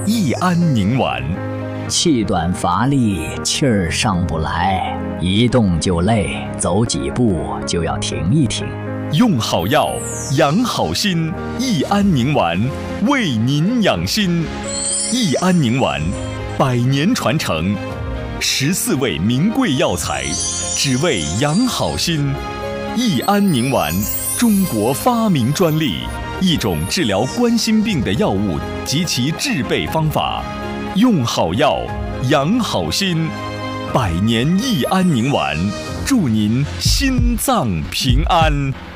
益安宁丸。 气短乏力，气儿上不来，一动就累，走几步就要停一停。 用好药，养好心，益安宁丸为您养心。益安宁丸100年传承，14味名贵药材，只为养好心。益安宁丸，中国发明专利，一种治疗冠心病的药物及其制备方法。用好药，养好心，100年益安宁丸，祝您心脏平安。